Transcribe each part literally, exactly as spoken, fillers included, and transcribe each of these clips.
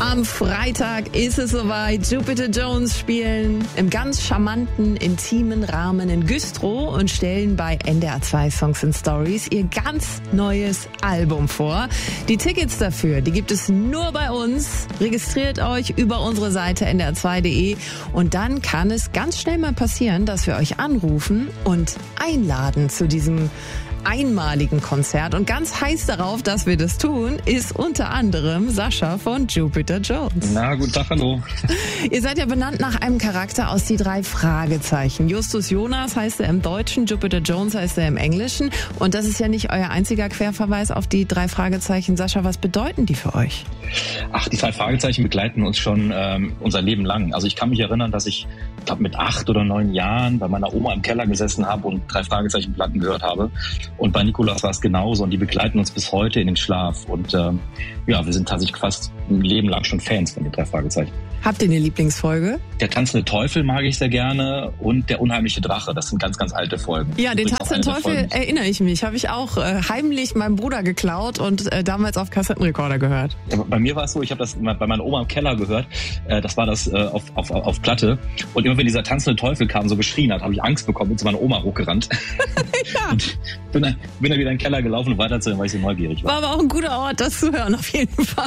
Am Freitag ist es soweit. Jupiter Jones spielen im ganz charmanten, intimen Rahmen in Güstrow und stellen bei N D R zwei Songs and Stories ihr ganz neues Album vor. Die Tickets dafür, die gibt es nur bei uns. Registriert euch über unsere Seite n d r zwei punkt d e und dann kann es ganz schnell mal passieren, dass wir euch anrufen und einladen zu diesem einmaligen Konzert. Und ganz heiß darauf, dass wir das tun, ist unter anderem Sascha von Jupiter Jones. Na, guten Tag, hallo. Ihr seid ja benannt nach einem Charakter aus die drei Fragezeichen. Justus Jonas heißt er im Deutschen, Jupiter Jones heißt er im Englischen. Und das ist ja nicht euer einziger Querverweis auf die drei Fragezeichen. Sascha, was bedeuten die für euch? Ach, die drei Fragezeichen begleiten uns schon ähm, unser Leben lang. Also ich kann mich erinnern, dass ich, ich glaube, mit acht oder neun Jahren bei meiner Oma im Keller gesessen habe und drei Fragezeichen-Platten gehört habe. Und bei Nikolaus war es genauso und die begleiten uns bis heute in den Schlaf. Und ähm, ja, wir sind tatsächlich fast ein Leben lang schon Fans von den drei Fragezeichen. Habt ihr eine Lieblingsfolge? Der tanzende Teufel mag ich sehr gerne und der unheimliche Drache. Das sind ganz, ganz alte Folgen. Ja, den tanzenden Teufel erinnere ich mich. Habe ich auch äh, heimlich meinem Bruder geklaut und äh, damals auf Kassettenrekorder gehört. Ja, bei mir war es so, ich habe das bei meiner Oma im Keller gehört. Äh, das war das äh, auf, auf, auf Platte. Und immer wenn dieser tanzende Teufel kam, so geschrien hat, habe ich Angst bekommen und zu meiner Oma hochgerannt. Ja. Und bin dann, bin dann wieder in den Keller gelaufen und weiterzuhören, weil ich so neugierig war. War aber auch ein guter Ort, das zu hören, auf jeden Fall.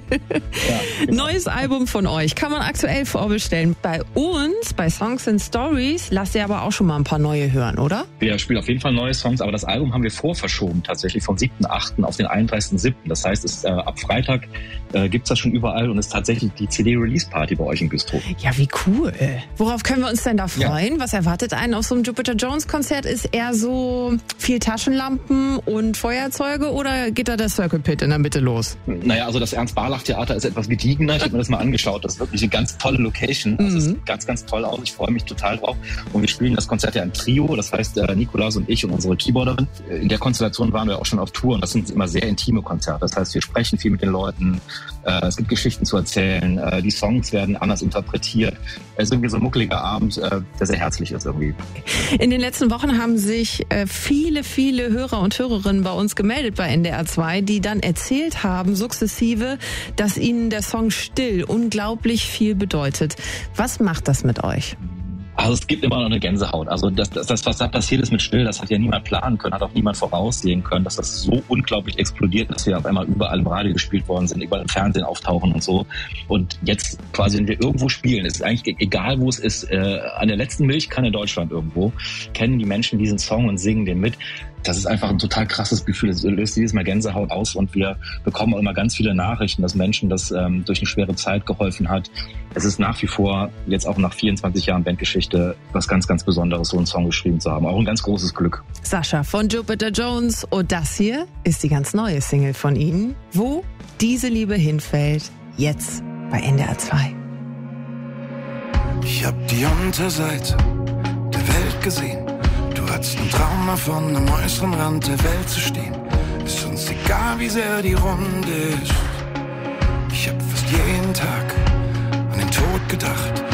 Ja, genau. Neues Album von euch kann man aktuell vorbestellen. Bei uns, bei Songs and Stories, lasst ihr aber auch schon mal ein paar neue hören, oder? Wir spielen auf jeden Fall neue Songs, aber das Album haben wir vorverschoben, tatsächlich vom siebten achten auf den einunddreißigsten siebten Das heißt, es, äh, ab Freitag äh, gibt's das schon überall und ist tatsächlich die C D-Release-Party bei euch in Güstrow. Ja, wie cool. Worauf können wir uns denn da freuen? Ja. Was erwartet einen auf so einem Jupiter Jones-Konzert? Ist eher so viel Taschenlampen und Feuerzeuge oder geht da der Circle Pit in der Mitte los? Naja, also das Ernst-Barlach-Theater ist etwas gediegener. Ich habe mir das mal angeschaut. Das ist wirklich eine ganz tolle Location. Das mhm. sieht ganz, ganz toll aus. Ich freue mich total drauf. Und wir spielen das Konzert ja im Trio. Das heißt, äh, Nikolaus und ich und unsere Keyboarderin. In der Konstellation waren wir auch schon auf Tour. Und das sind immer sehr intime Konzerte. Das heißt, wir sprechen viel mit den Leuten. Äh, es gibt Geschichten zu erzählen. Äh, die Songs werden anders interpretiert. Es ist irgendwie so ein muckeliger Abend, äh, der sehr herzlich ist irgendwie. In den letzten Wochen haben sich äh, viele, viele Hörer und Hörerinnen bei uns gemeldet bei N D R zwei, die dann erzählt haben, sukzessive, dass ihnen der Song Still unglaublich viel bedeutet. Was macht das mit euch? Also es gibt immer noch eine Gänsehaut. Also das, das, das was da passiert ist mit Still, das hat ja niemand planen können, hat auch niemand voraussehen können, dass das so unglaublich explodiert, dass wir auf einmal überall im Radio gespielt worden sind, überall im Fernsehen auftauchen und so. Und jetzt quasi, wenn wir irgendwo spielen, es ist eigentlich egal, wo es ist, äh, an der letzten Milchkanne in Deutschland irgendwo, kennen die Menschen diesen Song und singen den mit. Das ist einfach ein total krasses Gefühl. Es löst jedes Mal Gänsehaut aus und wir bekommen auch immer ganz viele Nachrichten, dass Menschen das ähm, durch eine schwere Zeit geholfen hat. Es ist nach wie vor, jetzt auch nach vierundzwanzig Jahren Bandgeschichte, was ganz, ganz Besonderes, so einen Song geschrieben zu haben. Auch ein ganz großes Glück. Sascha von Jupiter Jones und das hier ist die ganz neue Single von Ihnen. Wo diese Liebe hinfällt, jetzt bei N D R zwei. Ich hab die Unterseite der Welt gesehen. Du hattest einen Traum davon, am äußeren Rand der Welt zu stehen. Ist uns egal, wie sehr die Runde ist. Ich hab fast jeden Tag an den Tod gedacht.